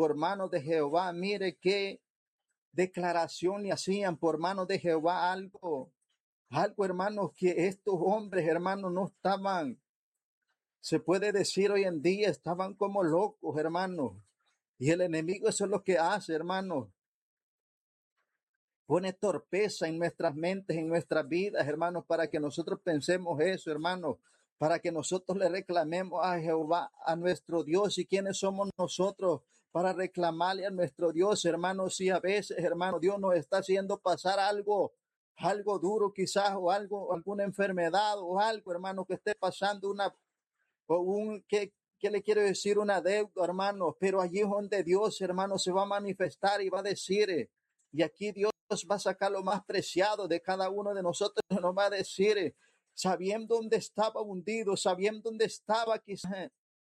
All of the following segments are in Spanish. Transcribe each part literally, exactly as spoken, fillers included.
por manos de Jehová. Mire qué declaración le hacían por manos de Jehová, algo, algo, hermanos, que estos hombres, hermanos, no estaban, se puede decir hoy en día, estaban como locos, hermanos. Y el enemigo eso es lo que hace, hermanos. Pone torpeza en nuestras mentes, en nuestras vidas, hermanos, para que nosotros pensemos eso, hermanos, para que nosotros le reclamemos a Jehová, a nuestro Dios. ¿Y quiénes somos nosotros para reclamarle a nuestro Dios, hermanos? Si a veces, hermano, Dios nos está haciendo pasar algo, algo duro quizás, o algo, alguna enfermedad o algo, hermano, que esté pasando una, o un, que, ¿qué le quiero decir? Una deuda, hermano, pero allí es donde Dios, hermano, se va a manifestar y va a decir, eh, y aquí Dios va a sacar lo más preciado de cada uno de nosotros, nos va a decir, eh, sabiendo dónde estaba hundido, sabiendo dónde estaba quizás eh,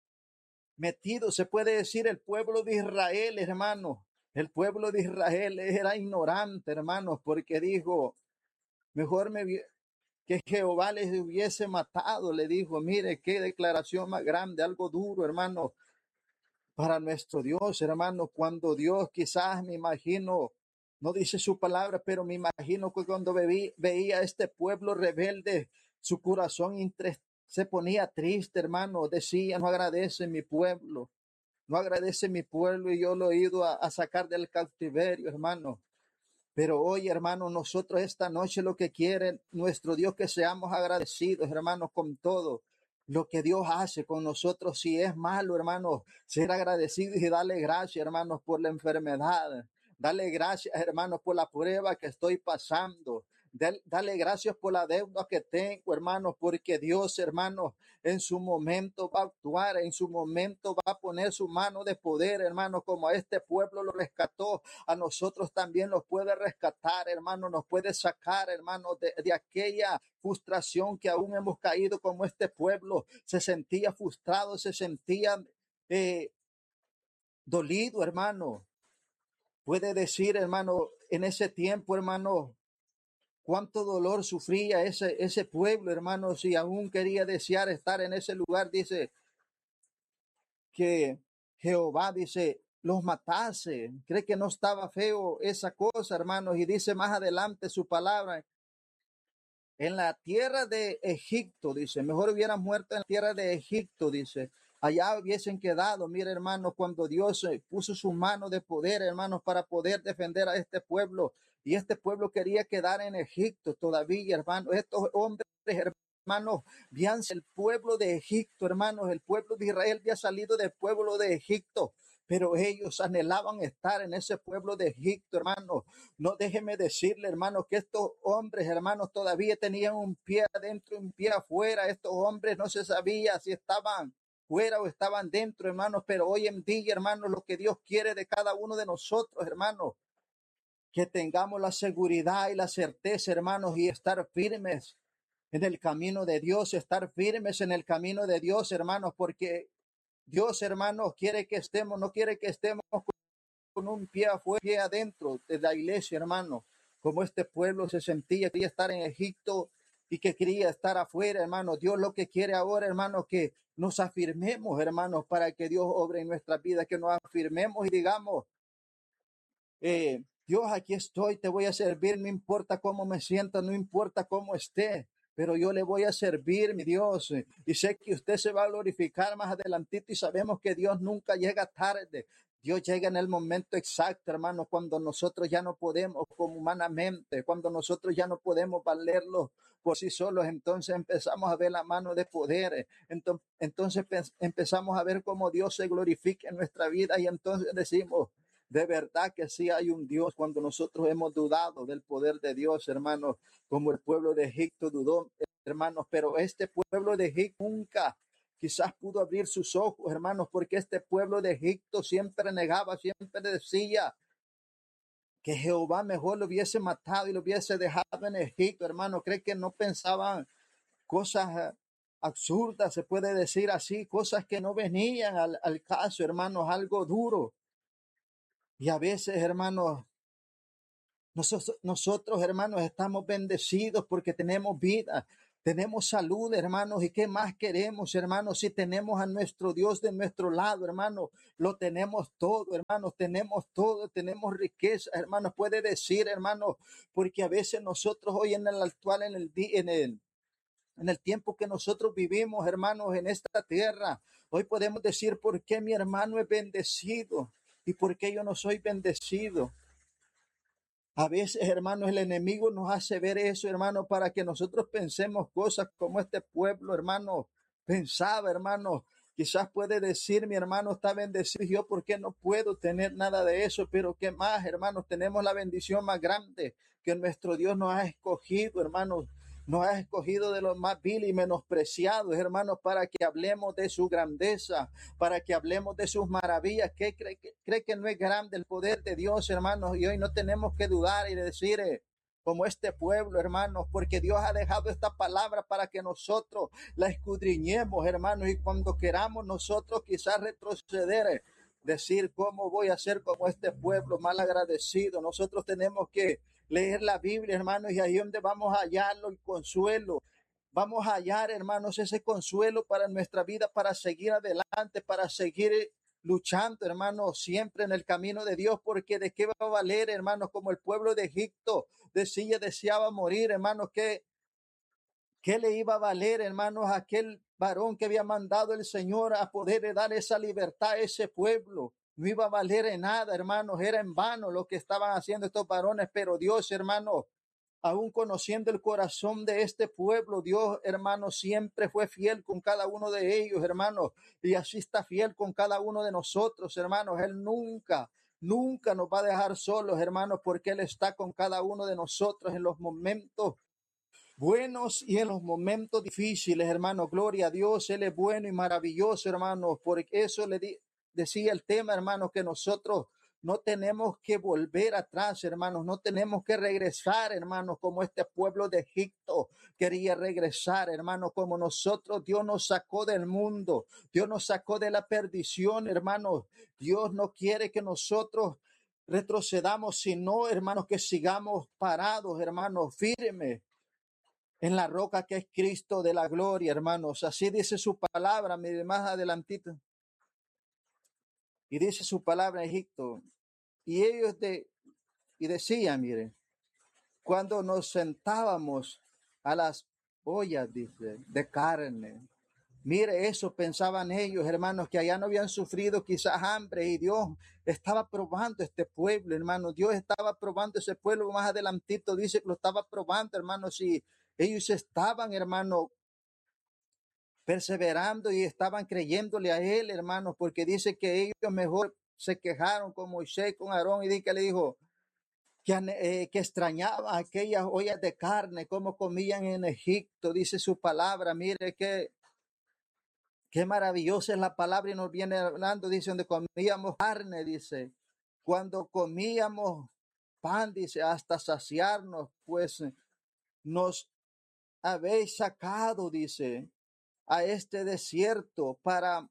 metido, se puede decir, el pueblo de Israel, hermano. El pueblo de Israel era ignorante, hermanos, porque dijo, mejor me que Jehová les hubiese matado, le dijo. Mire qué declaración más grande, algo duro, hermano, para nuestro Dios, hermano, cuando Dios quizás, me imagino, no dice su palabra, pero me imagino que cuando veía, veía a este pueblo rebelde, su corazón intre, se ponía triste, hermano, decía, no agradece mi pueblo, no agradece mi pueblo, y yo lo he ido a, a sacar del cautiverio, hermano. Pero hoy, hermano, nosotros esta noche lo que quiere nuestro Dios, que seamos agradecidos, hermanos, con todo lo que Dios hace con nosotros. Si es malo, hermanos, ser agradecidos y darle gracias, hermanos, por la enfermedad. Dale gracias, hermanos, por la prueba que estoy pasando. Dale gracias por la deuda que tengo, hermanos, porque Dios, hermanos, en su momento va a actuar, en su momento va a poner su mano de poder, hermanos, como a este pueblo lo rescató, a nosotros también nos puede rescatar, hermano, nos puede sacar, hermano, de, de aquella frustración que aún hemos caído, como este pueblo se sentía frustrado, se sentía eh, dolido, hermano. Puede decir, hermano, en ese tiempo, hermano, cuánto dolor sufría ese, ese pueblo, hermano, si aún quería desear estar en ese lugar. Dice que Jehová, dice, los matase. Cree que no estaba feo esa cosa, hermanos, y dice más adelante su palabra, en la tierra de Egipto, dice, mejor hubieran muerto en la tierra de Egipto, dice, allá hubiesen quedado. Mire, hermanos, cuando Dios puso su mano de poder, hermanos, para poder defender a este pueblo, y este pueblo quería quedar en Egipto todavía, hermanos, estos hombres, hermanos, vean el pueblo de Egipto, hermanos, el pueblo de Israel había salido del pueblo de Egipto, pero ellos anhelaban estar en ese pueblo de Egipto, hermanos. No, déjeme decirle, hermanos, que estos hombres, hermanos, todavía tenían un pie adentro y un pie afuera. Estos hombres no se sabía si estaban fuera o estaban dentro, hermanos, pero hoy en día, hermanos, lo que Dios quiere de cada uno de nosotros, hermanos, que tengamos la seguridad y la certeza, hermanos, y estar firmes en el camino de Dios, estar firmes en el camino de Dios, hermanos, porque Dios, hermanos, quiere que estemos, no quiere que estemos con un pie afuera, pie adentro de la iglesia, hermano, como este pueblo se sentía, quería estar en Egipto y que quería estar afuera, hermano. Dios lo que quiere ahora, hermano, que nos afirmemos, hermanos, para que Dios obre en nuestra vida, que nos afirmemos y digamos, eh, Dios, aquí estoy, te voy a servir, no importa cómo me sienta, no importa cómo esté, pero yo le voy a servir, mi Dios, y sé que usted se va a glorificar más adelantito, y sabemos que Dios nunca llega tarde. Dios llega en el momento exacto, hermano, cuando nosotros ya no podemos como humanamente, cuando nosotros ya no podemos valerlo por sí solos. Entonces empezamos a ver la mano de poder, entonces, entonces empezamos a ver cómo Dios se glorifica en nuestra vida, y entonces decimos, de verdad que sí hay un Dios. Cuando nosotros hemos dudado del poder de Dios, hermanos, como el pueblo de Egipto dudó, hermanos, pero este pueblo de Egipto nunca quizás pudo abrir sus ojos, hermanos, porque este pueblo de Egipto siempre negaba, siempre decía que Jehová mejor lo hubiese matado y lo hubiese dejado en Egipto, hermano. Cree que no pensaban cosas absurdas, se puede decir así, cosas que no venían al, al caso, hermanos, algo duro. Y a veces, hermanos, nosotros, nosotros, hermanos, estamos bendecidos porque tenemos vida. Tenemos salud, hermanos, y qué más queremos, hermanos, si tenemos a nuestro Dios de nuestro lado, hermanos, lo tenemos todo, hermanos, tenemos todo, tenemos riqueza, hermanos, puede decir, hermanos, porque a veces nosotros hoy en el actual, en el, en el, en el tiempo que nosotros vivimos, hermanos, en esta tierra, hoy podemos decir, ¿por qué mi hermano es bendecido? ¿Y por qué yo no soy bendecido? A veces, hermanos, el enemigo nos hace ver eso, hermano, para que nosotros pensemos cosas como este pueblo, hermano, pensaba, hermano. Quizás puede decir, mi hermano está bendecido, yo por qué no puedo tener nada de eso, pero qué más, hermanos, tenemos la bendición más grande que nuestro Dios nos ha escogido, hermanos. Nos ha escogido de los más vil y menospreciados, hermanos, para que hablemos de su grandeza, para que hablemos de sus maravillas. ¿Qué cree, que, cree que no es grande el poder de Dios, hermanos? Y hoy no tenemos que dudar y decir, eh, como este pueblo, hermanos, porque Dios ha dejado esta palabra para que nosotros la escudriñemos, hermanos, y cuando queramos nosotros quizás retroceder, eh, decir, ¿cómo voy a ser como este pueblo mal agradecido? Nosotros tenemos que leer la Biblia, hermanos, y ahí es donde vamos a hallarlo el consuelo. Vamos a hallar, hermanos, ese consuelo para nuestra vida, para seguir adelante, para seguir luchando, hermanos, siempre en el camino de Dios, porque de qué va a valer, hermanos, como el pueblo de Egipto decía, deseaba morir, hermanos, que ¿qué le iba a valer, hermanos, a aquel varón que había mandado el Señor a poder dar esa libertad a ese pueblo? No iba a valer en nada, hermanos, era en vano lo que estaban haciendo estos varones, pero Dios, hermanos, aún conociendo el corazón de este pueblo, Dios, hermano, siempre fue fiel con cada uno de ellos, hermanos, y así está fiel con cada uno de nosotros, hermanos. Él nunca, nunca nos va a dejar solos, hermanos, porque Él está con cada uno de nosotros en los momentos buenos y en los momentos difíciles, hermano. Gloria a Dios, Él es bueno y maravilloso, hermano. Por eso le di, decía el tema, hermano, que nosotros no tenemos que volver atrás, hermanos, no tenemos que regresar, hermanos, como este pueblo de Egipto quería regresar, hermanos, como nosotros. Dios nos sacó del mundo, Dios nos sacó de la perdición, hermanos. Dios no quiere que nosotros retrocedamos, sino, hermanos, que sigamos parados, hermanos, firmes en la roca que es Cristo de la gloria, hermanos. Así dice su palabra, mire más adelantito. Y dice su palabra en Egipto. Y ellos de, y decían, mire, cuando nos sentábamos a las ollas, dice, de carne. Mire, eso pensaban ellos, hermanos, que allá no habían sufrido quizás hambre y Dios estaba probando este pueblo, hermanos. Dios estaba probando ese pueblo. Más adelantito dice que lo estaba probando, hermanos, y ellos estaban, hermanos, perseverando y estaban creyéndole a él, hermanos, porque dice que ellos mejor se quejaron con Moisés, con Aarón, y que le dijo que, eh, que extrañaba aquellas ollas de carne, como comían en Egipto, dice su palabra. Mire que qué maravillosa es la palabra, y nos viene hablando, dice, donde comíamos carne, dice, cuando comíamos pan, dice, hasta saciarnos, pues nos habéis sacado, dice, a este desierto para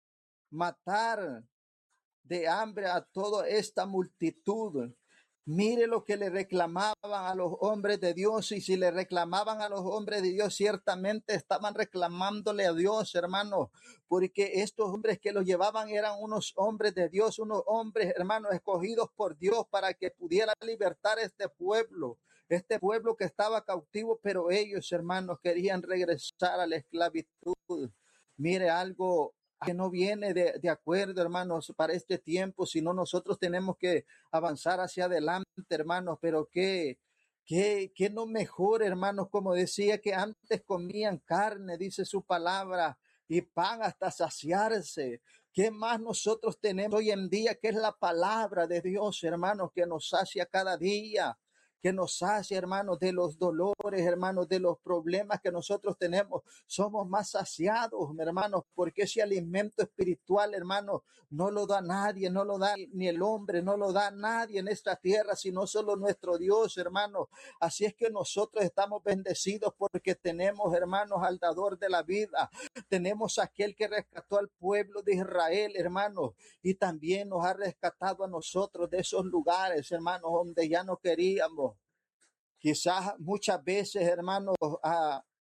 matar de hambre a toda esta multitud. Mire lo que le reclamaban a los hombres de Dios, y si le reclamaban a los hombres de Dios, ciertamente estaban reclamándole a Dios, hermanos, porque estos hombres que los llevaban eran unos hombres de Dios, unos hombres, hermanos, escogidos por Dios para que pudiera libertar este pueblo, este pueblo que estaba cautivo, pero ellos, hermanos, querían regresar a la esclavitud. Mire, algo que no viene de, de acuerdo, hermanos, para este tiempo, sino nosotros tenemos que avanzar hacia adelante, hermanos, pero que, que, que no mejor, hermanos, como decía, que antes comían carne, dice su palabra, y pan hasta saciarse. ¿Qué más nosotros tenemos hoy en día? Que es la palabra de Dios, hermanos, que nos sacia cada día, que nos sacia, hermanos, de los dolores, hermanos, de los problemas que nosotros tenemos. Somos más saciados, hermanos, porque ese alimento espiritual, hermanos, no lo da nadie, no lo da ni el hombre, no lo da nadie en esta tierra, sino solo nuestro Dios, hermanos. Así es que nosotros estamos bendecidos porque tenemos, hermanos, al dador de la vida. Tenemos aquel que rescató al pueblo de Israel, hermanos, y también nos ha rescatado a nosotros de esos lugares, hermanos, donde ya no queríamos. Quizás muchas veces, hermanos, ah,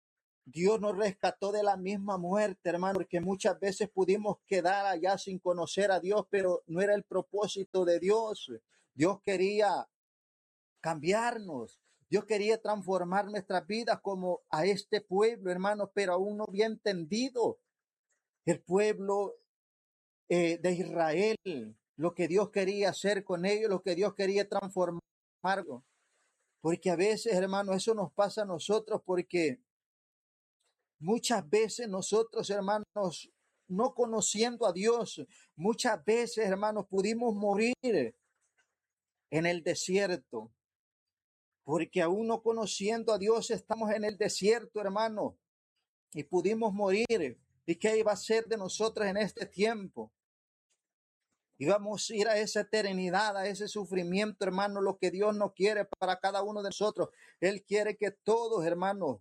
Dios nos rescató de la misma muerte, hermano, porque muchas veces pudimos quedar allá sin conocer a Dios, pero no era el propósito de Dios. Dios quería cambiarnos. Dios quería transformar nuestras vidas como a este pueblo, hermano, pero aún no había entendido el pueblo eh, de Israel, lo que Dios quería hacer con ellos, lo que Dios quería transformar. Porque a veces, hermano, eso nos pasa a nosotros porque muchas veces nosotros, hermanos, no conociendo a Dios, muchas veces, hermanos, pudimos morir en el desierto. Porque aún no conociendo a Dios estamos en el desierto, hermano, y pudimos morir. ¿Y qué iba a ser de nosotros en este tiempo? Íbamos a ir a esa eternidad, a ese sufrimiento, hermano, lo que Dios no quiere para cada uno de nosotros. Él quiere que todos, hermanos,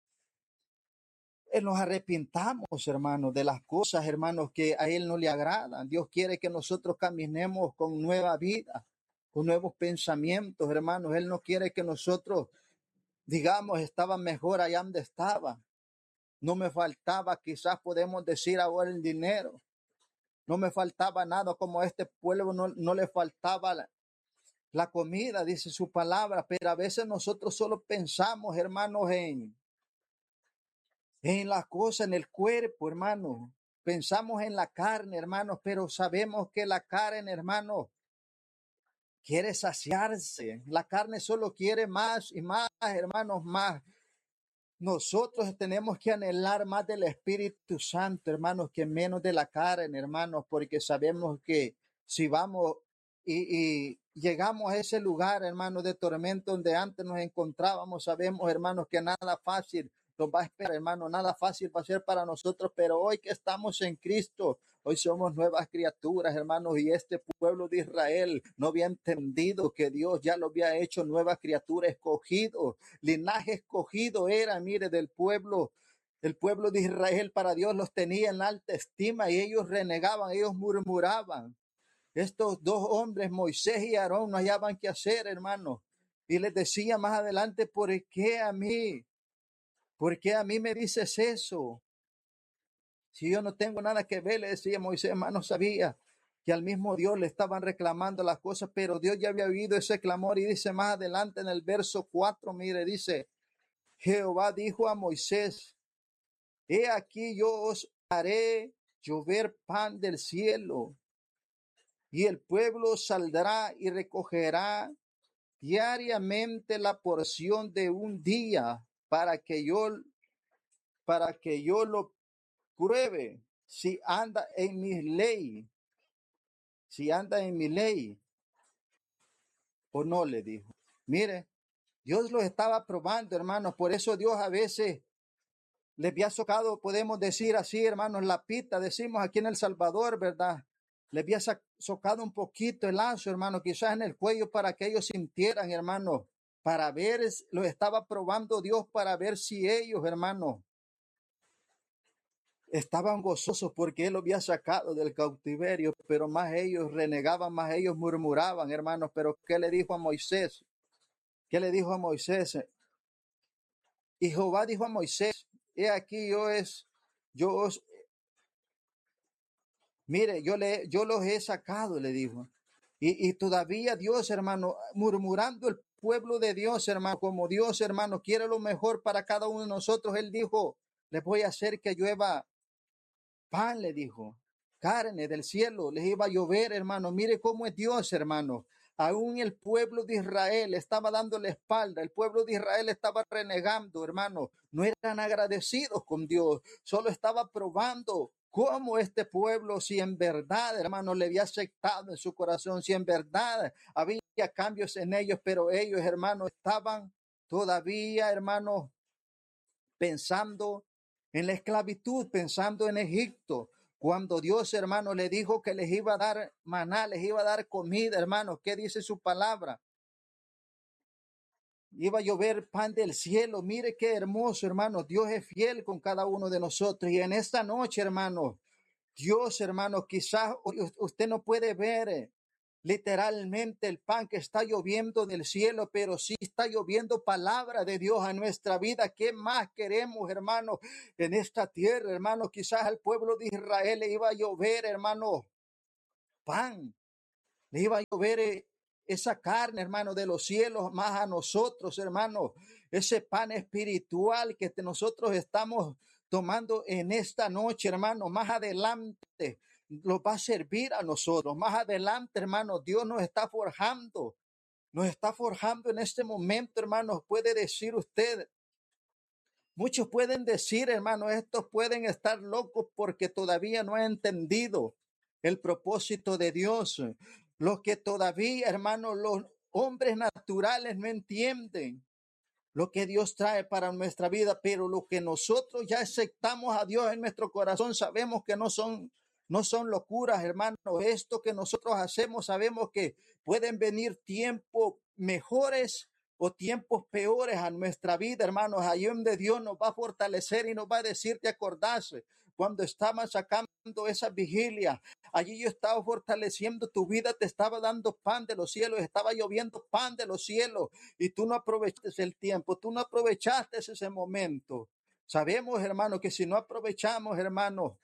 nos arrepintamos, hermanos, de las cosas, hermanos, que a Él no le agradan. Dios quiere que nosotros caminemos con nueva vida, con nuevos pensamientos, hermanos. Él no quiere que nosotros, digamos, estaba mejor allá donde estaba. No me faltaba, quizás podemos decir ahora, el dinero. No me faltaba nada, como a este pueblo no, no le faltaba la, la comida, dice su palabra, pero a veces nosotros solo pensamos, hermanos, en, en las cosas, en el cuerpo, hermanos. Pensamos en la carne, hermanos, pero sabemos que la carne, hermanos, quiere saciarse. La carne solo quiere más y más, hermanos, más. Nosotros tenemos que anhelar más del Espíritu Santo, hermanos, que menos de la carne, hermanos, porque sabemos que si vamos y, y llegamos a ese lugar, hermanos, de tormento donde antes nos encontrábamos, sabemos, hermanos, que nada fácil nos va a esperar, hermano, nada fácil va a ser para nosotros, pero hoy que estamos en Cristo, hoy somos nuevas criaturas, hermanos, y este pueblo de Israel no había entendido que Dios ya lo había hecho nueva criatura, escogido, linaje escogido era, mire, del pueblo, el pueblo de Israel. Para Dios los tenía en alta estima y ellos renegaban, ellos murmuraban. Estos dos hombres, Moisés y Aarón, no hallaban qué hacer, hermano, y les decía más adelante: ¿por qué a mí? ¿Por qué a mí me dices eso? Si yo no tengo nada que ver, le decía Moisés, hermano, sabía que al mismo Dios le estaban reclamando las cosas, pero Dios ya había oído ese clamor. Y dice más adelante en el verso cuatro, mire, dice: Jehová dijo a Moisés: he aquí yo os haré llover pan del cielo, y el pueblo saldrá y recogerá diariamente la porción de un día, para que yo, para que yo lo pruebe si anda en mi ley, si anda en mi ley o no, le dijo. Mire, Dios los estaba probando, hermanos. Por eso Dios a veces les había socado, podemos decir así, hermanos, la pita, decimos aquí en El Salvador, ¿verdad? Les había socado un poquito el lazo, hermano, quizás en el cuello, para que ellos sintieran, hermano, para ver, lo estaba probando Dios para ver si ellos, hermano, estaban gozosos porque Él lo había sacado del cautiverio, pero más ellos renegaban, más ellos murmuraban, hermanos. Pero ¿qué le dijo a Moisés? ¿Qué le dijo a Moisés? Y Jehová dijo a Moisés: he aquí yo es, yo os, mire, yo le, yo los he sacado, le dijo. Y, y todavía Dios, hermano, murmurando el pueblo de Dios, hermano, como Dios, hermano, quiere lo mejor para cada uno de nosotros. Él dijo: les voy a hacer que llueva pan, le dijo, carne del cielo, les iba a llover, hermano. Mire cómo es Dios, hermano. Aún el pueblo de Israel estaba dando la espalda, el pueblo de Israel estaba renegando, hermano. No eran agradecidos con Dios, solo estaba probando cómo este pueblo, si en verdad, hermano, le había aceptado en su corazón, si en verdad había cambios en ellos, pero ellos, hermano, estaban todavía, hermano, pensando en la esclavitud, pensando en Egipto, cuando Dios, hermano, le dijo que les iba a dar maná, les iba a dar comida, hermano. ¿Qué dice su palabra? Iba a llover pan del cielo. Mire qué hermoso, hermano. Dios es fiel con cada uno de nosotros. Y en esta noche, hermano, Dios, hermano, quizás usted no puede ver literalmente el pan que está lloviendo del cielo, pero sí está lloviendo palabra de Dios a nuestra vida. ¿Qué más queremos, hermano, en esta tierra, hermano? Quizás al pueblo de Israel le iba a llover, hermano, pan, le iba a llover eh, esa carne, hermano, de los cielos, más a nosotros, hermano, ese pan espiritual que nosotros estamos tomando en esta noche, hermano, más adelante nos va a servir a nosotros. Más adelante, hermano, Dios nos está forjando, nos está forjando en este momento, hermano. Puede decir usted, muchos pueden decir, hermano, estos pueden estar locos porque todavía no han entendido el propósito de Dios. Los que todavía, hermano, los hombres naturales no entienden lo que Dios trae para nuestra vida, pero lo que nosotros ya aceptamos a Dios en nuestro corazón, sabemos que no son, no son locuras, hermanos. Esto que nosotros hacemos, sabemos que pueden venir tiempos mejores o tiempos peores a nuestra vida, hermanos. Ahí donde Dios nos va a fortalecer y nos va a decir, te acordaste cuando estábamos sacando esa vigilia, allí yo estaba fortaleciendo tu vida, te estaba dando pan de los cielos, estaba lloviendo pan de los cielos, y tú no aprovechaste el tiempo, tú no aprovechaste ese momento. Sabemos, hermano, que si no aprovechamos, hermano,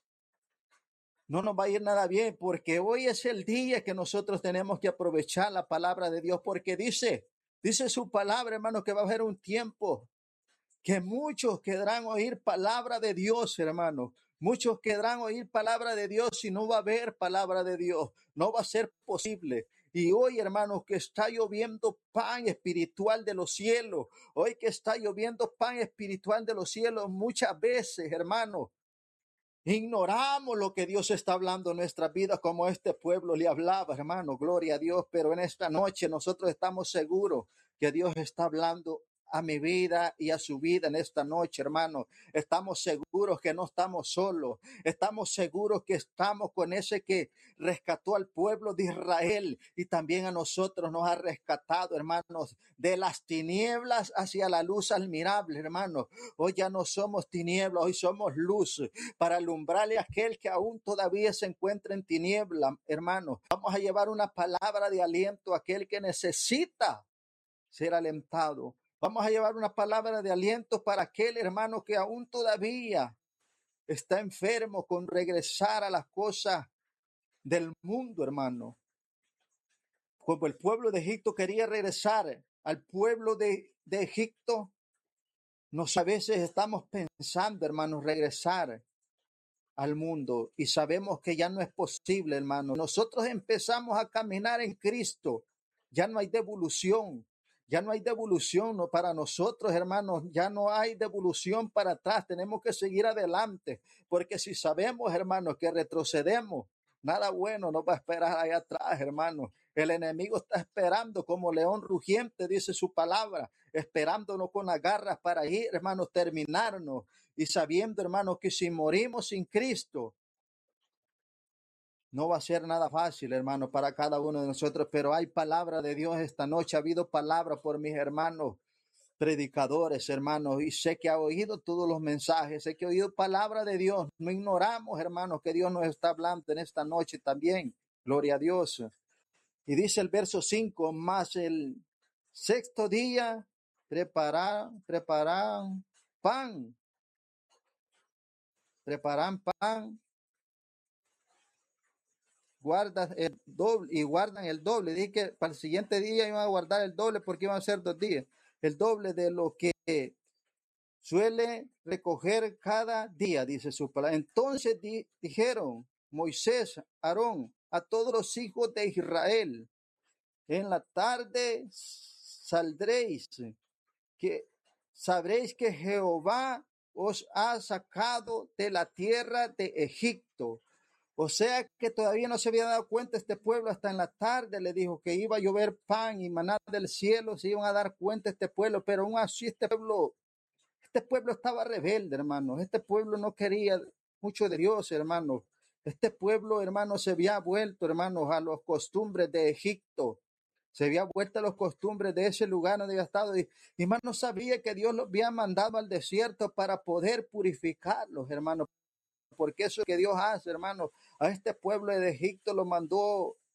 no nos va a ir nada bien, porque hoy es el día que nosotros tenemos que aprovechar la palabra de Dios, porque dice, dice su palabra, hermano, que va a haber un tiempo que muchos querrán oír palabra de Dios, hermano. Muchos querrán oír palabra de Dios y no va a haber palabra de Dios. No va a ser posible. Y hoy, hermanos, que está lloviendo pan espiritual de los cielos. Hoy que está lloviendo pan espiritual de los cielos, muchas veces, hermanos, ignoramos lo que Dios está hablando en nuestra vida, como este pueblo le hablaba, hermano, gloria a Dios. Pero en esta noche nosotros estamos seguros que Dios está hablando a mi vida y a su vida en esta noche, hermano. Estamos seguros que no estamos solos. Estamos seguros que estamos con ese que rescató al pueblo de Israel y también a nosotros nos ha rescatado, hermanos, de las tinieblas hacia la luz admirable, hermanos. Hoy ya no somos tinieblas, hoy somos luz para alumbrarle a aquel que aún todavía se encuentra en tiniebla, hermano. Vamos a llevar una palabra de aliento a aquel que necesita ser alentado. Vamos a llevar una palabra de aliento para aquel hermano que aún todavía está enfermo con regresar a las cosas del mundo, hermano. Como el pueblo de Egipto quería regresar al pueblo de, de Egipto, nos a veces estamos pensando, hermanos, regresar al mundo y sabemos que ya no es posible, hermano. Nosotros empezamos a caminar en Cristo, ya no hay devolución, ya no hay devolución no, para nosotros, hermanos, ya no hay devolución para atrás, tenemos que seguir adelante, porque si sabemos, hermanos, que retrocedemos, nada bueno nos va a esperar allá atrás, hermanos. El enemigo está esperando como león rugiente, dice su palabra, esperándonos con las garras para ir, hermanos, terminarnos. Y sabiendo, hermanos, que si morimos sin Cristo, no va a ser nada fácil, hermano, para cada uno de nosotros. Pero hay palabra de Dios esta noche. Ha habido palabra por mis hermanos predicadores, hermanos. Y sé que ha oído todos los mensajes. Sé que ha oído palabra de Dios. No ignoramos, hermanos, que Dios nos está hablando en esta noche también. Gloria a Dios. Y dice el verso cinco, más el sexto día, preparar, preparar pan. Preparan pan, guardan el doble y guardan el doble. Dije que para el siguiente día iban a guardar el doble porque iban a ser dos días. El doble de lo que suele recoger cada día, dice su palabra. Entonces di, dijeron Moisés, Aarón, a todos los hijos de Israel, en la tarde saldréis, que sabréis que Jehová os ha sacado de la tierra de Egipto. O sea que todavía no se había dado cuenta este pueblo, hasta en la tarde le dijo que iba a llover pan y maná del cielo, se iban a dar cuenta este pueblo, pero aún así este pueblo, este pueblo estaba rebelde, hermanos. Este pueblo no quería mucho de Dios, hermanos. Este pueblo, hermanos, se había vuelto, hermanos, a las costumbres de Egipto. Se había vuelto a las costumbres de ese lugar donde había estado. Y, y más no sabía que Dios los había mandado al desierto para poder purificarlos, hermanos. Porque eso que Dios hace, hermanos, a este pueblo de Egipto lo mandó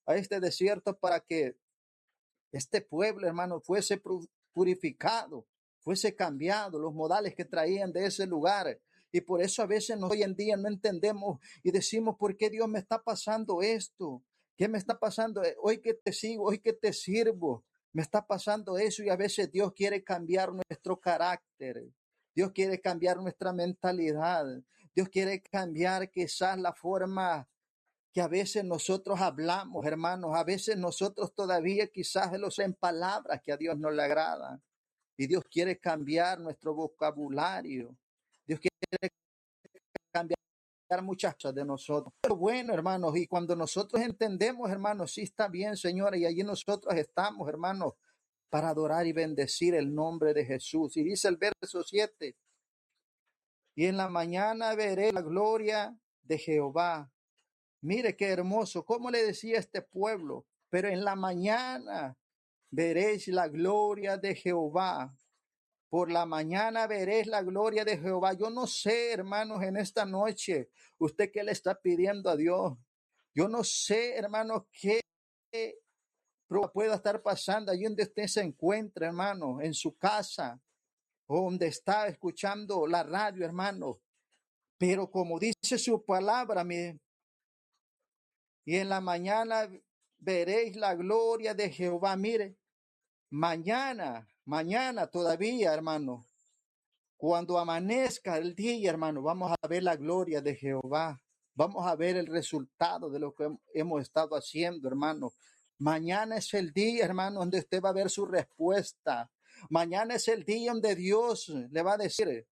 a este desierto para que este pueblo, hermano, fuese purificado, fuese cambiado, los modales que traían de ese lugar. Y por eso a veces no, hoy en día no entendemos y decimos, ¿por qué Dios me está pasando esto? ¿Qué me está pasando? Hoy que te sigo, hoy que te sirvo, me está pasando eso. Y a veces Dios quiere cambiar nuestro carácter. Dios quiere cambiar nuestra mentalidad. Dios quiere cambiar quizás la forma que a veces nosotros hablamos, hermanos. A veces nosotros todavía quizás los en palabras que a Dios no le agradan. Y Dios quiere cambiar nuestro vocabulario. Dios quiere cambiar muchas cosas de nosotros. Pero bueno, hermanos, y cuando nosotros entendemos, hermanos, sí está bien, Señor, y allí nosotros estamos, hermanos, para adorar y bendecir el nombre de Jesús. Y dice el verso siete, y en la mañana veré la gloria de Jehová. Mire qué hermoso, como le decía este pueblo, pero en la mañana veréis la gloria de Jehová. Por la mañana veréis la gloria de Jehová. Yo no sé, hermanos, en esta noche, usted qué le está pidiendo a Dios. Yo no sé, hermanos, qué pueda estar pasando allí donde usted se encuentra, hermano, en su casa, o donde está escuchando la radio, hermano. Pero como dice su palabra, mire, y en la mañana veréis la gloria de Jehová. Mire, mañana, mañana todavía, hermano, cuando amanezca el día, hermano, vamos a ver la gloria de Jehová. Vamos a ver el resultado de lo que hemos estado haciendo, hermano. Mañana es el día, hermano, donde usted va a ver su respuesta. Mañana es el día donde Dios le va a decir,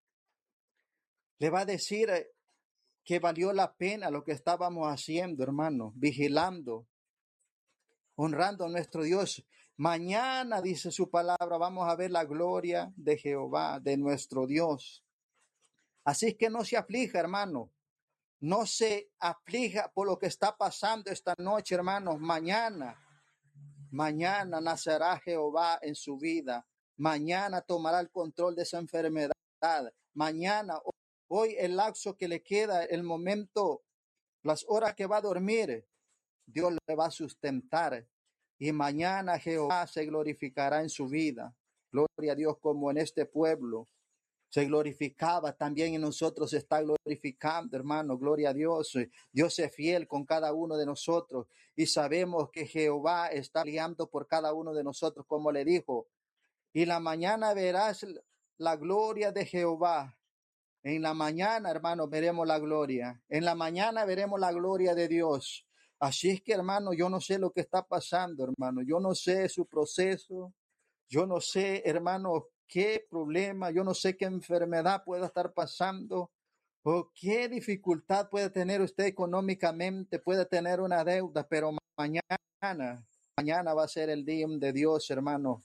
le va a decir que valió la pena lo que estábamos haciendo, hermano, vigilando, honrando a nuestro Dios. Mañana, dice su palabra, vamos a ver la gloria de Jehová, de nuestro Dios. Así que no se aflija, hermano. No se aflija por lo que está pasando esta noche, hermanos. Mañana, mañana nacerá Jehová en su vida. Mañana tomará el control de esa enfermedad. Mañana, hoy el lapso que le queda, el momento, las horas que va a dormir, Dios le va a sustentar. Y mañana Jehová se glorificará en su vida. Gloria a Dios, como en este pueblo se glorificaba, también en nosotros se está glorificando, hermano. Gloria a Dios. Dios es fiel con cada uno de nosotros y sabemos que Jehová está guiando por cada uno de nosotros, como le dijo. Y la mañana verás la gloria de Jehová. En la mañana, hermano, veremos la gloria. En la mañana veremos la gloria de Dios. Así es que, hermano, yo no sé lo que está pasando, hermano. Yo no sé su proceso. Yo no sé, hermano, qué problema, yo no sé qué enfermedad pueda estar pasando o qué dificultad puede tener usted económicamente, puede tener una deuda, pero mañana, mañana va a ser el día de Dios, hermano.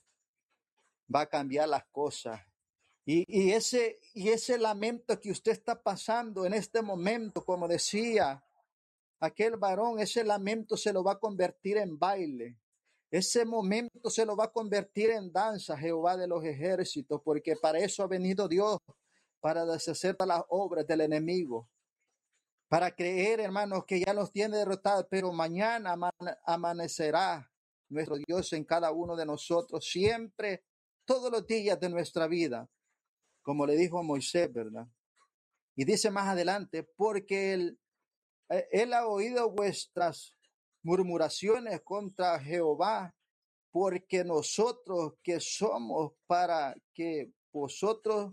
Va a cambiar las cosas. Y, y, ese, y ese lamento que usted está pasando en este momento, como decía aquel varón, ese lamento se lo va a convertir en baile. Ese momento se lo va a convertir en danza, Jehová de los ejércitos, porque para eso ha venido Dios, para deshacer las obras del enemigo, para creer, hermanos, que ya los tiene derrotados, pero mañana amanecerá nuestro Dios en cada uno de nosotros, siempre, todos los días de nuestra vida, como le dijo a Moisés, ¿verdad? Y dice más adelante, porque él, él ha oído vuestras murmuraciones contra Jehová, porque nosotros que somos para que vosotros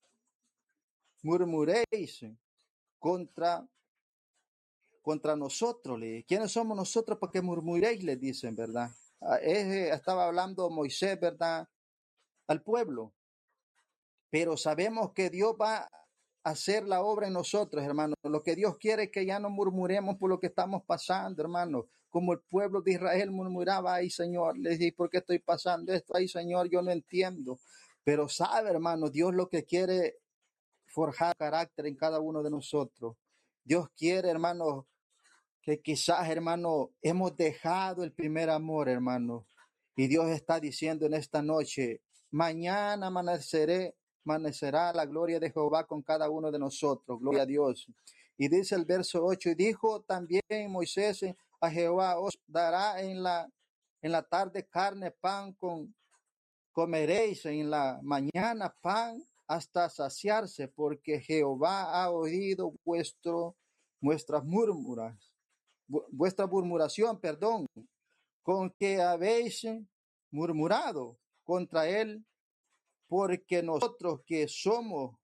murmuréis contra, contra nosotros. ¿Quiénes somos nosotros para que murmuréis? Les dicen, ¿verdad? Estaba hablando Moisés, ¿verdad? Al pueblo. Pero sabemos que Dios va a hacer la obra en nosotros, hermanos. Lo que Dios quiere es que ya no murmuremos por lo que estamos pasando, hermanos. Como el pueblo de Israel murmuraba, ay Señor, les dije, ¿por qué estoy pasando esto? Ay Señor, yo no entiendo. Pero sabe, hermano, Dios lo que quiere forjar carácter en cada uno de nosotros. Dios quiere, hermano, que quizás, hermano, hemos dejado el primer amor, hermano. Y Dios está diciendo en esta noche, mañana amaneceré, amanecerá la gloria de Jehová con cada uno de nosotros. Gloria a Dios. Y dice el verso ocho, y dijo también Moisés a Jehová, os dará en la, en la tarde carne, pan con comeréis en la mañana pan hasta saciarse, porque Jehová ha oído vuestro, vuestras murmuras, vuestra murmuración, perdón, con que habéis murmurado contra él, porque nosotros que somos,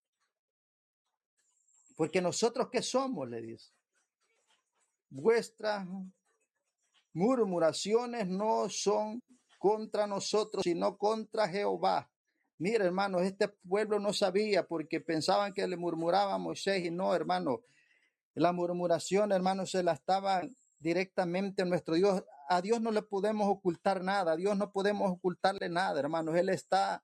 porque nosotros que somos, le dice, vuestras murmuraciones no son contra nosotros, sino contra Jehová. Mira, hermanos, este pueblo no sabía porque pensaban que le murmuraba a Moisés y no, hermano. La murmuración, hermanos, se la estaban directamente a nuestro Dios. A Dios no le podemos ocultar nada, a Dios no podemos ocultarle nada, hermanos. Él está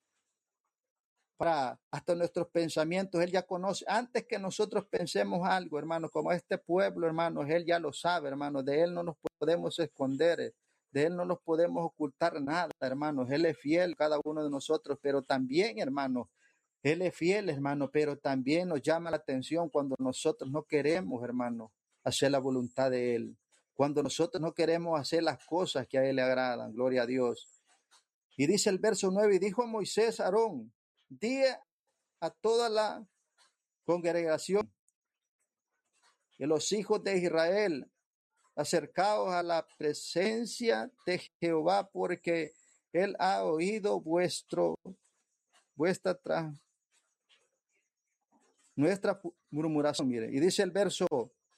para hasta nuestros pensamientos, Él ya conoce, antes que nosotros pensemos algo, hermanos, como este pueblo, hermanos, Él ya lo sabe, hermanos, de Él no nos podemos esconder, de Él no nos podemos ocultar nada, hermanos, Él es fiel, cada uno de nosotros, pero también, hermanos, Él es fiel, hermano, pero también nos llama la atención cuando nosotros no queremos, hermano, hacer la voluntad de Él, cuando nosotros no queremos hacer las cosas que a Él le agradan, gloria a Dios. Y dice el verso nueve, y dijo Moisés a Aarón, di a toda la congregación de los hijos de Israel, acercaos a la presencia de Jehová, porque Él ha oído vuestro, vuestra tra, nuestra murmuración. Mire, y dice el verso,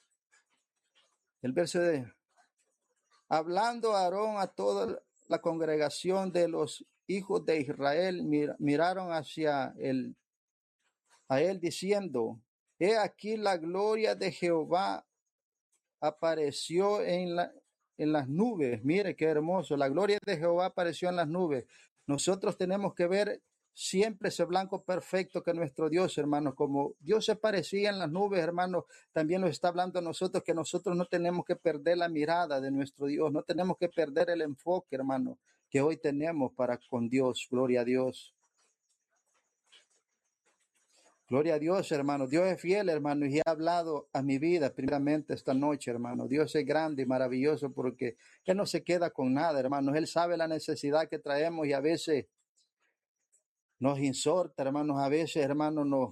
el verso de, hablando a Aarón a toda la congregación de los hijos de Israel, mir, miraron hacia el a él diciendo, he aquí la gloria de Jehová apareció en, la, en las nubes. Mire qué hermoso, la gloria de Jehová apareció en las nubes. Nosotros tenemos que ver siempre ese blanco perfecto que nuestro Dios, hermanos, como Dios se parecía en las nubes, hermanos, también nos está hablando a nosotros que nosotros no tenemos que perder la mirada de nuestro Dios, no tenemos que perder el enfoque, hermano, que hoy tenemos para con Dios. Gloria a Dios. Gloria a Dios, hermano. Dios es fiel, hermano, y ha hablado a mi vida primeramente esta noche, hermano. Dios es grande y maravilloso porque Él no se queda con nada, hermano. Él sabe la necesidad que traemos y a veces nos insorta, hermanos. A veces, hermano, nos,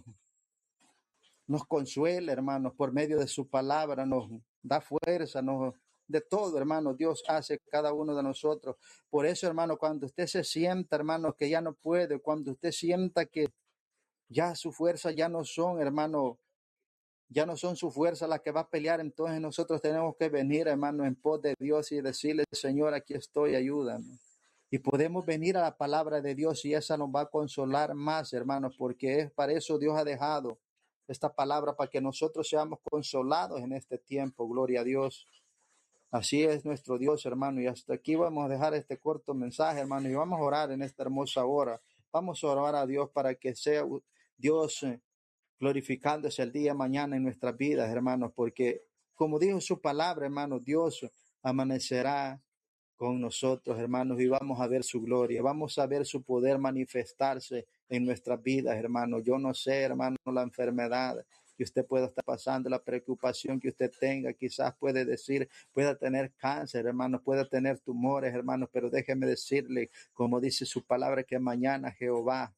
nos consuela, hermanos, por medio de su palabra, nos da fuerza, nos de todo, hermano. Dios hace cada uno de nosotros. Por eso, hermano, cuando usted se sienta, hermano, que ya no puede, cuando usted sienta que ya su fuerza ya no son, hermano, ya no son su fuerza la que va a pelear, entonces nosotros tenemos que venir, hermano, en pos de Dios y decirle, Señor, aquí estoy, ayúdame. Y podemos venir a la palabra de Dios y esa nos va a consolar más, hermanos, porque es para eso Dios ha dejado esta palabra, para que nosotros seamos consolados en este tiempo, gloria a Dios. Así es nuestro Dios, hermano, y hasta aquí vamos a dejar este corto mensaje, hermano, y vamos a orar en esta hermosa hora. Vamos a orar a Dios para que sea Dios glorificándose el día de mañana en nuestras vidas, hermanos, porque como dijo su palabra, hermanos, Dios amanecerá con nosotros, hermanos, y vamos a ver su gloria, vamos a ver su poder manifestarse en nuestras vidas, hermanos. Yo no sé, hermano, la enfermedad que usted pueda estar pasando, la preocupación que usted tenga, quizás puede decir, pueda tener cáncer, hermanos, pueda tener tumores, hermanos, pero déjeme decirle, como dice su palabra, que mañana Jehová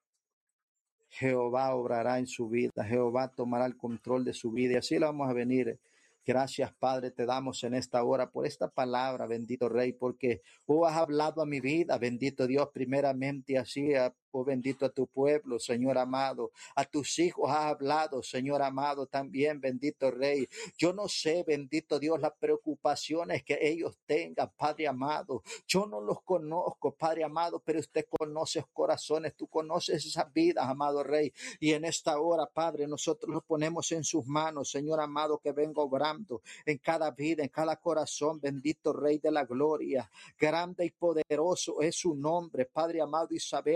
Jehová obrará en su vida, Jehová tomará el control de su vida y así lo vamos a venir. Gracias, Padre, te damos en esta hora por esta palabra, bendito Rey, porque tú has hablado a mi vida, bendito Dios, primeramente así, oh bendito a tu pueblo, Señor amado, a tus hijos has hablado, Señor amado, también, bendito Rey. Yo no sé, bendito Dios, las preocupaciones que ellos tengan, Padre amado. Yo no los conozco, Padre amado, pero usted conoce los corazones, tú conoces esas vidas, amado Rey. Y en esta hora, Padre, nosotros los ponemos en sus manos, Señor amado, que venga obrando en cada vida, en cada corazón, bendito Rey de la gloria. Grande y poderoso es su nombre, Padre amado, y sabemos, Padre,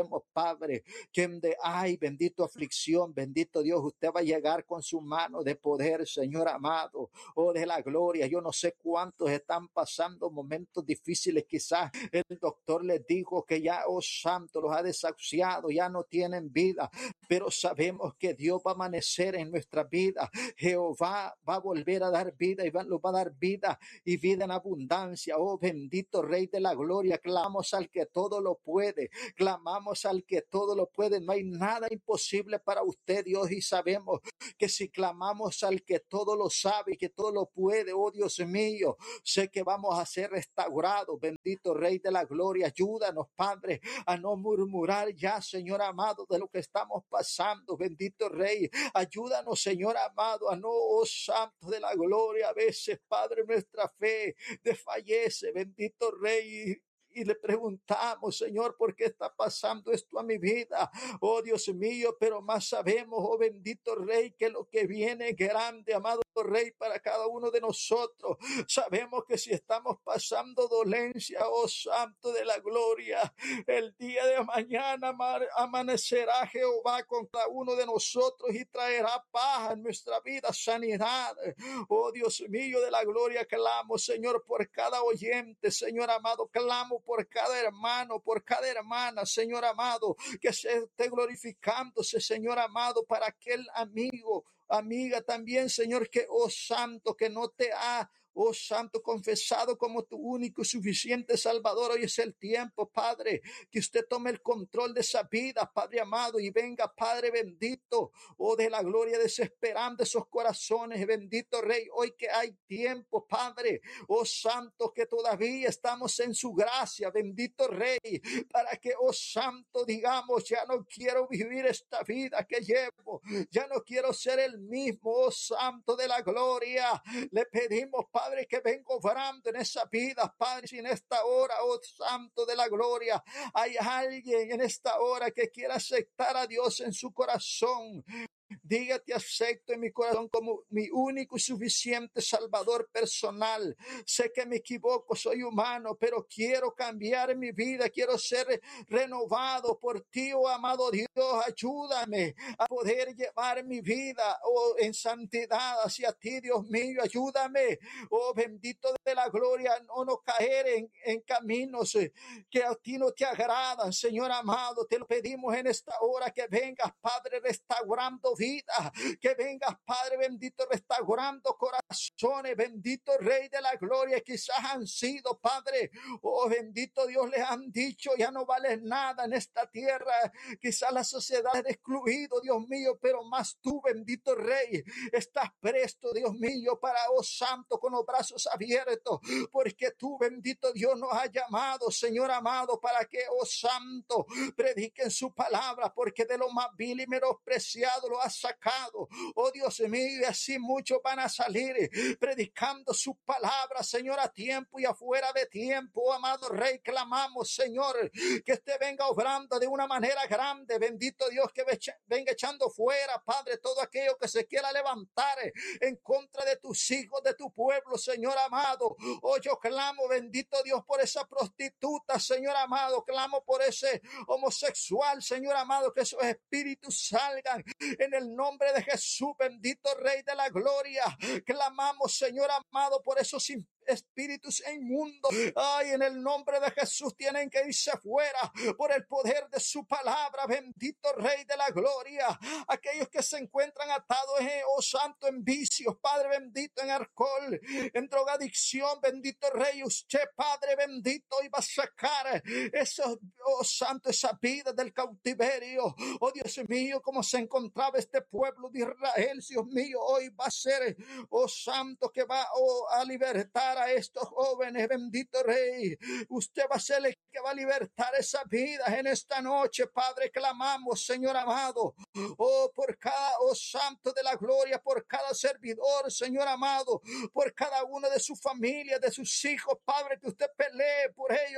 Padre, que donde hay, bendito, aflicción, bendito Dios, usted va a llegar con su mano de poder, Señor amado, oh, de la gloria. Yo no sé cuántos están pasando momentos difíciles, quizás el doctor les dijo que ya, oh santo, los ha desahuciado, ya no tienen vida, pero sabemos que Dios va a amanecer en nuestra vida. Jehová va a volver a dar vida y va, nos va a dar vida y vida en abundancia. Oh bendito Rey de la gloria, clamamos al que todo lo puede, clamamos al que todo lo puede. No hay nada imposible para usted, Dios, y sabemos que si clamamos al que todo lo sabe y que todo lo puede, oh Dios mío, sé que vamos a ser restaurados. Bendito Rey de la gloria, ayúdanos, Padre, a no murmurar ya, Señor amado, de lo que estamos pasando. Bendito Rey, ayúdanos, Señor amado, a no, oh Santo de la gloria, a veces, Padre, nuestra fe desfallece. Bendito Rey, y le preguntamos, Señor, ¿por qué está pasando esto a mi vida? Oh Dios mío, pero más sabemos, oh bendito Rey, que lo que viene es grande, amado Rey, para cada uno de nosotros. Sabemos que si estamos pasando dolencia, oh Santo de la gloria, el día de mañana amanecerá Jehová con cada uno de nosotros y traerá paz en nuestra vida, sanidad. Oh Dios mío de la gloria, clamo, Señor, por cada oyente, Señor amado, clamo por cada hermano, por cada hermana, Señor amado, que se esté glorificándose, Señor amado, para aquel amigo, amiga también, Señor, que, oh Santo, que no te ha, oh Santo, confesado como tu único y suficiente Salvador. Hoy es el tiempo, Padre, que usted tome el control de esa vida, Padre amado, y venga, Padre bendito, oh de la gloria, desesperando esos corazones, bendito Rey, hoy que hay tiempo, Padre, oh Santo, que todavía estamos en su gracia, bendito Rey, para que, oh Santo, digamos, ya no quiero vivir esta vida que llevo, ya no quiero ser el mismo, oh Santo de la gloria. Le pedimos, Padre, que venga obrando en esa vida, Padre, si en esta hora, oh Santo de la gloria, hay alguien en esta hora que quiera aceptar a Dios en su corazón. Diga, te acepto en mi corazón como mi único y suficiente Salvador personal. Sé que me equivoco, soy humano, pero quiero cambiar mi vida, quiero ser renovado por ti, oh amado Dios. Ayúdame a poder llevar mi vida, oh, en santidad hacia ti, Dios mío. Ayúdame, oh bendito de la gloria, no, no caer en, en caminos eh, que a ti no te agradan, Señor amado. Te lo pedimos en esta hora, que vengas, Padre, restaurando vida, que vengas, Padre bendito, restaurando corazones, bendito Rey de la gloria. Quizás han sido, Padre, oh bendito Dios, les han dicho, ya no vales nada en esta tierra. Quizás la sociedad es excluido, Dios mío, pero más tú, bendito Rey, estás presto, Dios mío, para, oh Santo, con los brazos abiertos, porque tú, bendito Dios, nos has llamado, Señor amado, para que, oh Santo, prediquen su palabra, porque de lo más vil y menospreciado lo has sacado, oh Dios mío, y así muchos van a salir predicando su palabra, Señor, a tiempo y afuera de tiempo. Oh, amado Rey, clamamos, Señor, que usted venga obrando de una manera grande, bendito Dios, que venga echando fuera, Padre, todo aquello que se quiera levantar en contra de tus hijos, de tu pueblo, Señor amado. Oh, yo clamo, bendito Dios, por esa prostituta, Señor amado, clamo por ese homosexual, Señor amado, que esos espíritus salgan en el nombre de Jesús, bendito Rey de la gloria. Clamamos, Señor amado, por esos espíritus inmundos. Ay, en el nombre de Jesús tienen que irse fuera por el poder de su palabra, bendito Rey de la gloria. Aquellos que se encuentran atados, eh, oh Santo, en vicios, Padre bendito, en alcohol, en drogadicción, bendito Rey, usted, Padre bendito, iba a sacar esos, oh Santo, esa vida del cautiverio. Oh Dios mío, como se encontraba este pueblo de Israel, Dios mío, hoy va a ser, oh Santo, que va oh, a libertar a estos jóvenes, bendito Rey. Usted va a ser el que va a libertar esa vida en esta noche, Padre. Clamamos, Señor amado, oh, por cada, oh Santo de la gloria, por cada servidor, Señor amado, por cada uno de su familia, de sus hijos, Padre, que usted pelee por ellos, que los guarde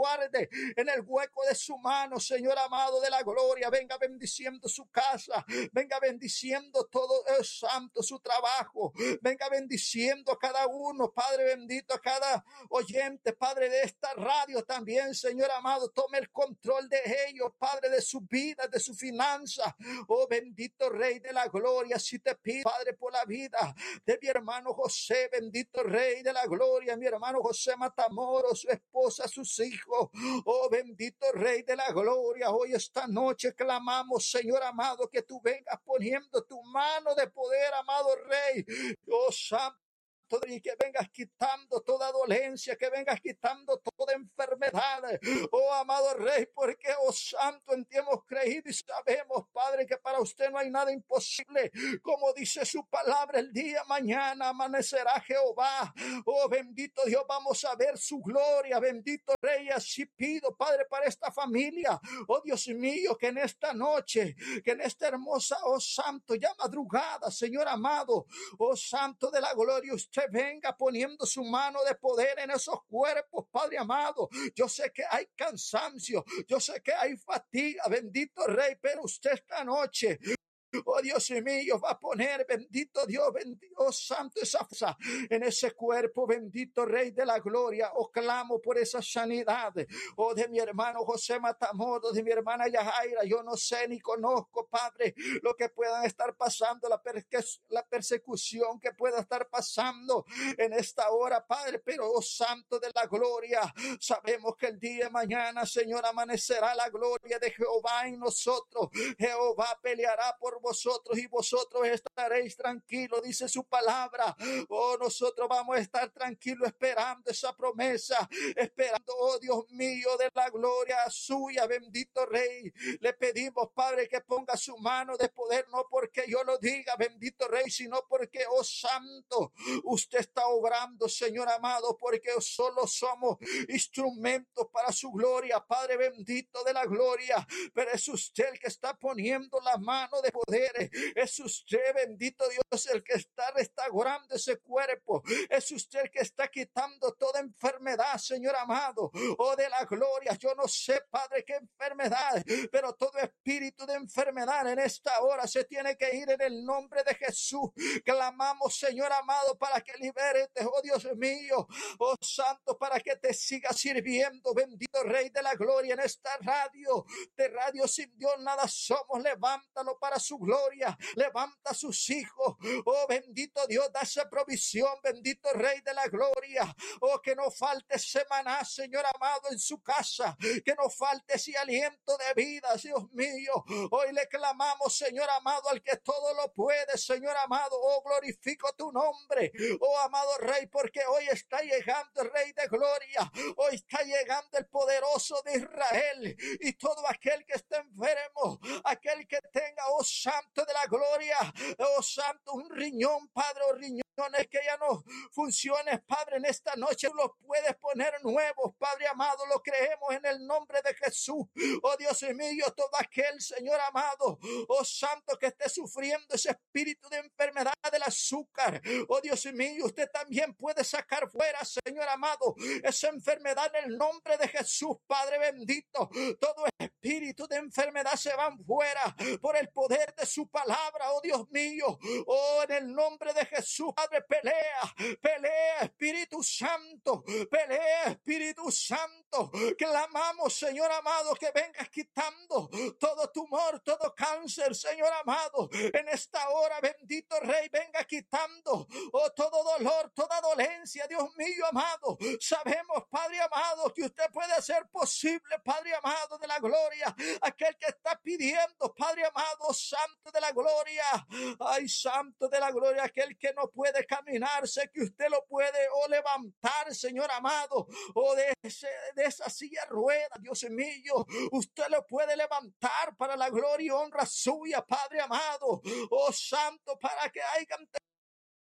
guarde en el hueco de su mano, Señor amado de la gloria. Venga bendiciendo su casa, venga bendiciendo todo el santo, su trabajo, venga bendiciendo a cada uno, Padre bendito, a cada oyente, Padre de esta radio también, Señor amado. Tome el control de ellos, Padre, de su vida, de su finanza. Oh bendito Rey de la gloria, si te pido, Padre, por la vida de mi hermano José, bendito Rey de la gloria, mi hermano José Matamoros, su esposa, sus hijos. Oh bendito Rey de la gloria, hoy esta noche clamamos, Señor amado, que tú vengas poniendo tu mano de poder, amado Rey. Oh santo, y que vengas quitando toda dolencia, que vengas quitando toda enfermedad. Oh amado Rey, porque, oh santo, en ti hemos creído y sabemos, Padre, que para usted no hay nada imposible. Como dice su palabra, el día mañana amanecerá Jehová. Oh bendito Dios, vamos a ver su gloria. Bendito Rey, así pido, Padre, para esta familia. Oh Dios mío, que en esta noche, que en esta hermosa, oh santo, ya madrugada, Señor amado, oh santo de la gloria, usted venga poniendo su mano de poder en esos cuerpos, Padre amado. Yo sé que hay cansancio, yo sé que hay fatiga, bendito Rey, pero usted esta noche, oh Dios mío, va a poner, bendito Dios, bendito Santo, esa fuerza en ese cuerpo, bendito Rey de la gloria. Oh, clamo por esa sanidad, oh, de mi hermano José Matamoros, de mi hermana Yajaira. Yo no sé ni conozco, Padre, lo que puedan estar pasando, la, per la persecución que pueda estar pasando en esta hora, Padre, pero, oh Santo de la gloria, sabemos que el día de mañana, Señor, amanecerá la gloria de Jehová en nosotros. Jehová peleará por vosotros y vosotros estaréis tranquilos, dice su palabra. Oh, nosotros vamos a estar tranquilos esperando esa promesa, esperando, oh Dios mío, de la gloria suya, bendito Rey. Le pedimos, Padre, que ponga su mano de poder, no porque yo lo diga, bendito Rey, sino porque, oh santo, usted está obrando, Señor amado, porque solo somos instrumentos para su gloria, Padre bendito de la gloria. Pero es usted el que está poniendo la mano de poder. Es usted, bendito Dios, el que está restaurando ese cuerpo. Es usted el que está quitando toda enfermedad, Señor amado. Oh, de la gloria, yo no sé, Padre, qué enfermedad, pero todo espíritu de enfermedad en esta hora se tiene que ir en el nombre de Jesús. Clamamos, Señor amado, para que liberes, oh Dios mío, oh santo, para que te siga sirviendo, bendito Rey de la gloria, en esta radio. De radio sin Dios nada somos. Levántalo para su gloria, levanta a sus hijos. Oh bendito Dios, da esa provisión, bendito Rey de la gloria. Oh, que no falte semana, Señor amado, en su casa, que no falte ese aliento de vida, Dios mío. Hoy le clamamos, Señor amado, al que todo lo puede, Señor amado. Oh, glorifico tu nombre, oh amado Rey, porque hoy está llegando el Rey de gloria, hoy está llegando el poderoso de Israel, y todo aquel que esté enfermo, aquel que tenga, oh santo de la gloria, oh santo, un riñón, Padre, oh riñones que ya no funciones, Padre, en esta noche los puedes poner nuevos, Padre amado, lo creemos en el nombre de Jesús. Oh Dios mío, todo aquel, Señor amado, oh santo, que esté sufriendo ese espíritu de enfermedad del azúcar, oh Dios mío, usted también puede sacar fuera, Señor amado, esa enfermedad en el nombre de Jesús, Padre bendito. Todo espíritu de enfermedad se van fuera por el poder de su palabra, oh Dios mío. Oh, en el nombre de Jesús, Padre, pelea, pelea, Espíritu Santo, pelea, Espíritu Santo. Clamamos, Señor amado, que vengas quitando todo tumor, todo cáncer, Señor amado. En esta hora, bendito Rey, venga quitando, oh, todo dolor, toda dolencia, Dios mío amado. Sabemos, Padre amado, que usted puede hacer posible, Padre amado de la gloria, aquel que está pidiendo, Padre amado, santo de la gloria. Ay, santo de la gloria, aquel que no puede caminar, sé que usted lo puede, o oh, levantar, Señor amado, o oh, de, ese, de esa silla rueda, Dios mío, usted lo puede levantar para la gloria y honra suya, Padre amado. Oh, santo, para que hayan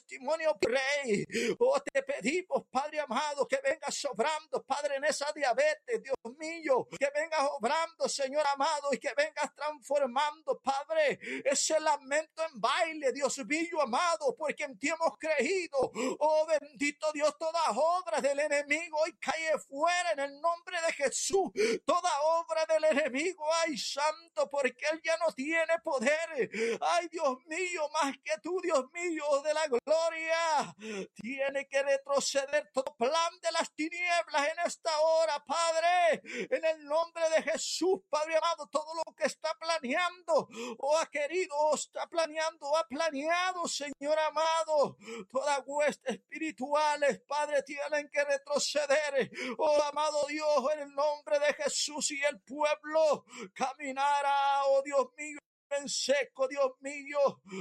testimonio, Rey. Oh, te pedimos, Padre amado, que vengas obrando, Padre, en esa diabetes, Dios mío, que vengas obrando, Señor amado, y que vengas transformando, Padre, ese lamento en baile, Dios mío amado, porque en ti hemos creído. Oh, bendito Dios, toda obra del enemigo hoy cae fuera en el nombre de Jesús. Toda obra del enemigo, ay, santo, porque él ya no tiene poder. Ay, Dios mío, más que tú, Dios mío, de la gloria. Tiene que retroceder todo plan de las tinieblas en esta hora, Padre, en el nombre de Jesús, Padre amado, todo lo que está planeando o ha querido o está planeando o ha planeado, Señor amado, todas huestes espirituales, Padre, tienen que retroceder. Oh, amado Dios, en el nombre de Jesús, y el pueblo caminará, oh Dios mío, en seco, Dios mío.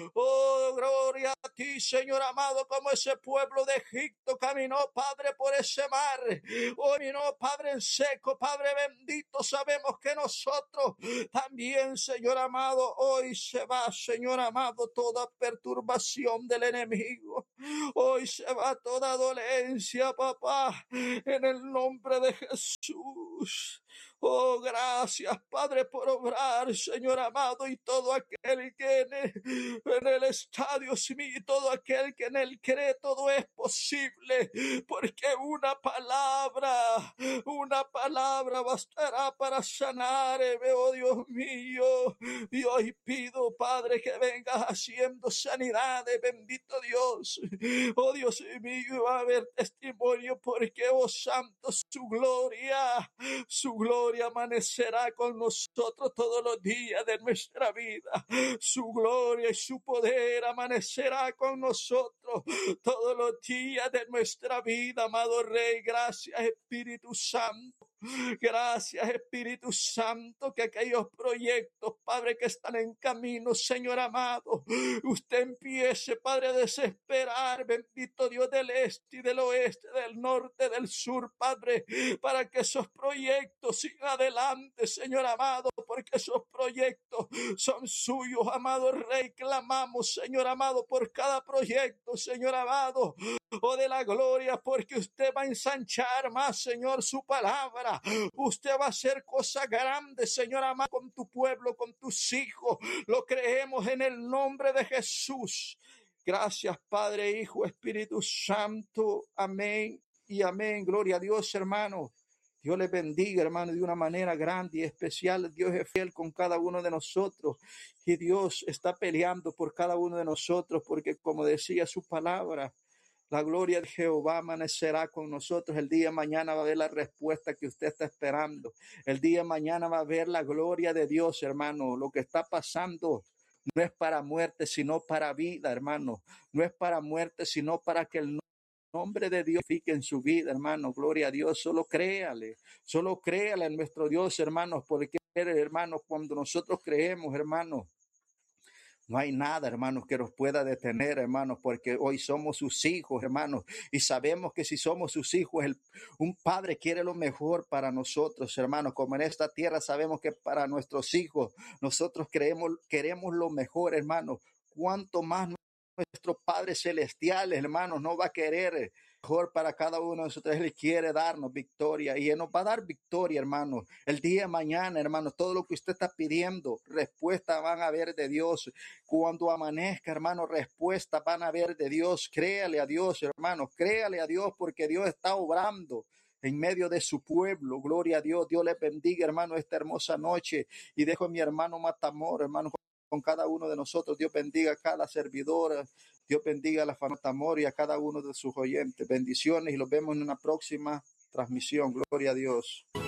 Oh, gloria a ti, Señor amado, como ese pueblo de Egipto caminó, Padre, por ese mar. Oh, caminó, Padre, en seco, Padre bendito. Sabemos que nosotros también, Señor amado, hoy se va, Señor amado, toda perturbación del enemigo. Hoy se va toda dolencia, papá, en el nombre de Jesús. Oh, gracias, Padre, por obrar, Señor amado, y todo aquel que en el, en el estadio, sí, todo aquel que en él cree, todo es posible, porque una palabra, una palabra bastará para sanar, oh Dios mío. Y hoy pido, Padre, que vengas haciendo sanidades, bendito Dios. Oh Dios mío, va a haber testimonio, porque, oh santo, su gloria, su gloria amanecerá con nosotros todos los días de nuestra vida. Su gloria y su poder amanecerá con nosotros todos los días de nuestra vida, amado Rey. Gracias, Espíritu Santo. Gracias, Espíritu Santo, que aquellos proyectos, Padre, que están en camino, Señor amado, usted empiece, Padre, a desesperar, bendito Dios, del este y del oeste, del norte, del sur, Padre, para que esos proyectos sigan adelante, Señor amado, porque esos proyectos son suyos, amado Rey. Clamamos, Señor amado, por cada proyecto, Señor amado, oh de la gloria, porque usted va a ensanchar más, Señor, su palabra. Usted va a hacer cosas grandes, Señor amado, con tu pueblo, con tus hijos. Lo creemos en el nombre de Jesús. Gracias, Padre, Hijo, Espíritu Santo. Amén y amén. Gloria a Dios, hermano. Dios les bendiga, hermano, de una manera grande y especial. Dios es fiel con cada uno de nosotros y Dios está peleando por cada uno de nosotros, porque como decía su palabra, la gloria de Jehová amanecerá con nosotros. El día de mañana va a haber la respuesta que usted está esperando. El día de mañana va a haber la gloria de Dios, hermano. Lo que está pasando no es para muerte, sino para vida, hermano. No es para muerte, sino para que el nombre de Dios fique en su vida, hermano. Gloria a Dios. Solo créale, solo créale en nuestro Dios, hermanos, porque, hermanos, cuando nosotros creemos, hermanos, no hay nada, hermanos, que nos pueda detener, hermanos, porque hoy somos sus hijos, hermanos, y sabemos que si somos sus hijos, el, un padre quiere lo mejor para nosotros, hermanos. Como en esta tierra sabemos que para nuestros hijos nosotros creemos, queremos lo mejor, hermanos. Cuanto más nuestro Padre Celestial, hermanos, no va a querer mejor para cada uno de nosotros. Él quiere darnos victoria y Él nos va a dar victoria, hermanos. El día de mañana, hermanos, todo lo que usted está pidiendo, respuesta van a ver de Dios. Cuando amanezca, hermanos, respuesta van a ver de Dios. Créale a Dios, hermanos, créale a Dios, porque Dios está obrando en medio de su pueblo. Gloria a Dios. Dios les bendiga, hermano, esta hermosa noche. Y dejo a mi hermano Matamor, hermano, con cada uno de nosotros. Dios bendiga a cada servidor. Dios bendiga a la familia Matamor y a cada uno de sus oyentes. Bendiciones y los vemos en una próxima transmisión. Gloria a Dios.